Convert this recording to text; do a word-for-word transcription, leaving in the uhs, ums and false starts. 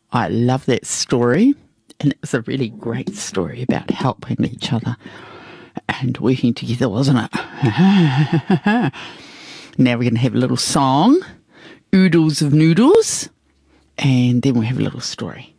I love that story. And it was a really great story about helping each other and working together, wasn't it? Now we're going to have a little song, Oodles of Noodles, and then we'll have a little story.